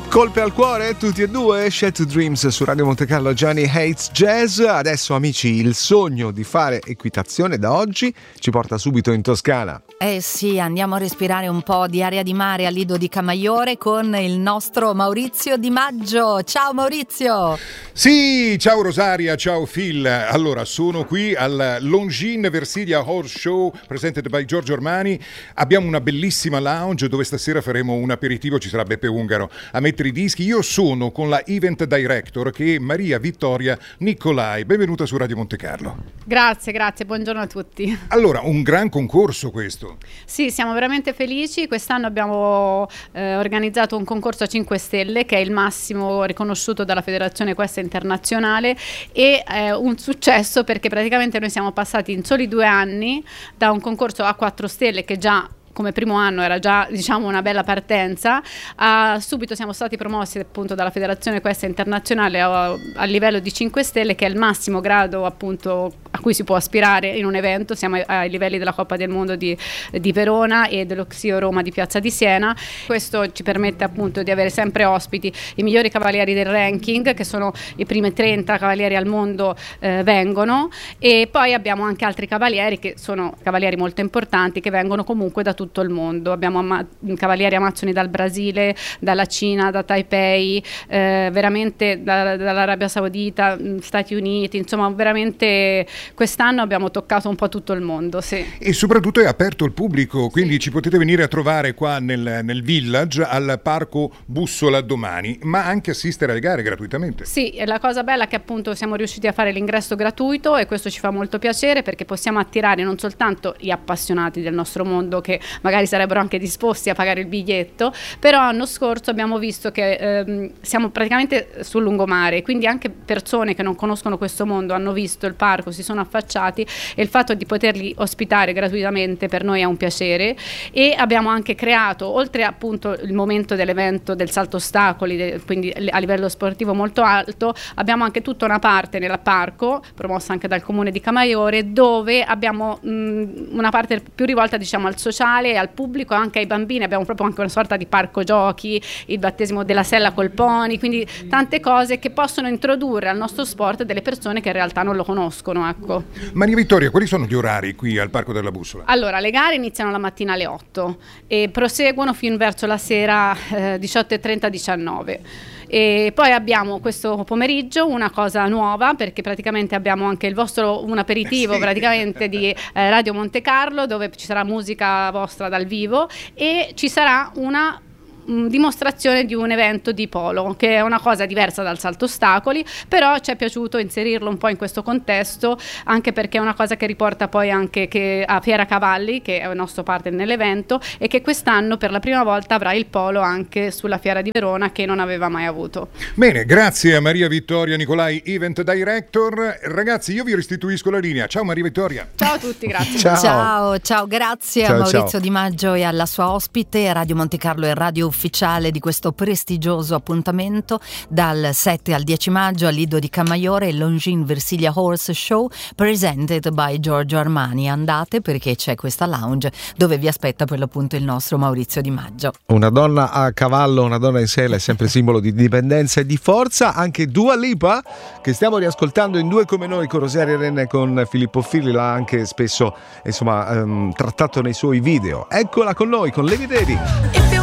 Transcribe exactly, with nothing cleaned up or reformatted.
Colpe al cuore, tutti e due, Shed Dreams su Radio Monte Carlo, Johnny Hates Jazz. Adesso amici, il sogno di fare equitazione da oggi ci porta subito in Toscana. Eh sì, andiamo a respirare un po' di aria di mare al Lido di Camaiore con il nostro Maurizio Di Maggio. Ciao Maurizio! Sì, ciao Rosaria, ciao Phil. Allora, sono qui al Longines Versilia Horse Show presented by Giorgio Armani. Abbiamo una bellissima lounge dove stasera faremo un aperitivo, ci sarà Beppe Ungaro a mettere i dischi. Io sono con la event director che è Maria Vittoria Nicolai. Benvenuta su Radio Monte Carlo. Grazie, grazie, buongiorno a tutti. Allora, un gran concorso questo. Sì, siamo veramente felici. Quest'anno abbiamo eh, organizzato un concorso a cinque stelle che è il massimo riconosciuto dalla Federazione Equestre Internazionale e è un successo perché praticamente noi siamo passati in soli due anni da un concorso a quattro stelle che già come primo anno era già, diciamo, una bella partenza. Uh, subito siamo stati promossi appunto dalla Federazione Equestre Internazionale a, a livello di cinque stelle, che è il massimo grado appunto a cui si può aspirare in un evento. Siamo ai, ai livelli della Coppa del Mondo di, di Verona e dello Xio Roma di Piazza di Siena. Questo ci permette appunto di avere sempre ospiti i migliori cavalieri del ranking, che sono i primi trenta cavalieri al mondo, eh, vengono, e poi abbiamo anche altri cavalieri che sono cavalieri molto importanti che vengono comunque da tutto il mondo. Abbiamo ama- cavalieri amazzoni dal Brasile, dalla Cina, da Taipei, eh, veramente da, dall'Arabia Saudita, Stati Uniti, insomma veramente quest'anno abbiamo toccato un po' tutto il mondo, sì. E soprattutto è aperto al pubblico, quindi sì. Ci potete venire a trovare qua nel, nel village al Parco Bussola domani, ma anche assistere alle gare gratuitamente. Sì, e la cosa bella è che appunto siamo riusciti a fare l'ingresso gratuito e questo ci fa molto piacere perché possiamo attirare non soltanto gli appassionati del nostro mondo che magari sarebbero anche disposti a pagare il biglietto, però l'anno scorso abbiamo visto che ehm, siamo praticamente sul lungomare, quindi anche persone che non conoscono questo mondo hanno visto il parco, si sono affacciati, e il fatto di poterli ospitare gratuitamente per noi è un piacere. E abbiamo anche creato, oltre appunto il momento dell'evento del salto ostacoli, de, quindi a livello sportivo molto alto, abbiamo anche tutta una parte nel parco, promossa anche dal comune di Camaiore, dove abbiamo mh, una parte più rivolta diciamo al sociale, al pubblico e anche ai bambini. Abbiamo proprio anche una sorta di parco giochi, il battesimo della sella col pony, quindi tante cose che possono introdurre al nostro sport delle persone che in realtà non lo conoscono, ecco. Maria Vittoria, quali sono gli orari qui al Parco della Bussola? Allora, le gare iniziano la mattina alle otto e proseguono fino verso la sera eh, diciotto e trenta diciannove. E poi abbiamo questo pomeriggio una cosa nuova, perché praticamente abbiamo anche il vostro un aperitivo sì. praticamente di eh, Radio Monte Carlo, dove ci sarà musica vostra dal vivo e ci sarà una dimostrazione di un evento di polo, che è una cosa diversa dal salto ostacoli, però ci è piaciuto inserirlo un po' in questo contesto, anche perché è una cosa che riporta poi anche che a Fiera Cavalli, che è il nostro partner nell'evento, e che quest'anno per la prima volta avrà il polo anche sulla Fiera di Verona, che non aveva mai avuto. Bene, grazie a Maria Vittoria Nicolai, Event Director. Ragazzi, io vi restituisco la linea. Ciao Maria Vittoria. Ciao a tutti, grazie. Ciao, ciao, ciao grazie ciao, a Maurizio ciao. Di Maggio e alla sua ospite. Radio Monte Carlo è radio ufficiale di questo prestigioso appuntamento dal sette al dieci maggio al Lido di Camaiore, Longines Versilia Horse Show presented by Giorgio Armani. Andate perché c'è questa lounge dove vi aspetta per l'appunto il nostro Maurizio Di Maggio. Una donna a cavallo, una donna in sella è sempre simbolo di dipendenza e di forza. Anche Dua Lipa, che stiamo riascoltando in Due come noi con Rosaria Renne e con Filippo Fili, l'ha anche spesso insomma um, trattato nei suoi video. Eccola con noi con Levitating.